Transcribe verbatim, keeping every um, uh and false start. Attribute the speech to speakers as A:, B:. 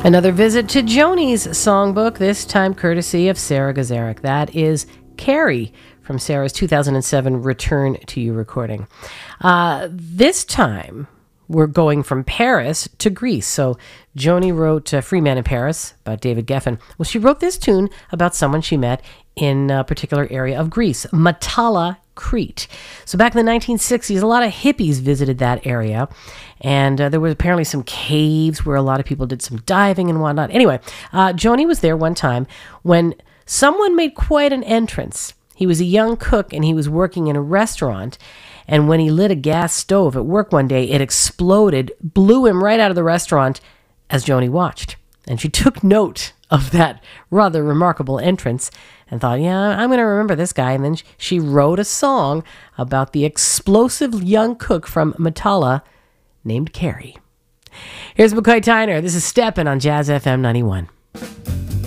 A: Another visit to Joni's songbook, this time courtesy of Sarah Gazarek. That is Carrie from Sarah's two thousand seven Return to You recording. Uh, this time, we're going from Paris to Greece. So Joni wrote uh, Free Man in Paris about David Geffen. Well, she wrote this tune about someone she met in a particular area of Greece, Matala, Crete. So back in the nineteen sixties, a lot of hippies visited that area, and uh, there was apparently some caves where a lot of people did some diving and whatnot. Anyway, uh, Joni was there one time when someone made quite an entrance. He was a young cook, and he was working in a restaurant, and when he lit a gas stove at work one day, it exploded, blew him right out of the restaurant as Joni watched. And she took note of that rather remarkable entrance and thought, yeah, I'm going to remember this guy. And then she wrote a song about the explosive young cook from Matala named Carrie. Here's McCoy Tyner. This is Steppin' on Jazz F M ninety-one.